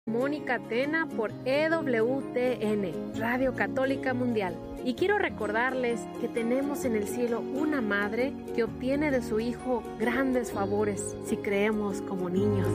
Mónica Tena por EWTN, Radio Católica Mundial. Y quiero recordarles que tenemos en el cielo una madre que obtiene de su Hijo grandes favores si creemos como niños.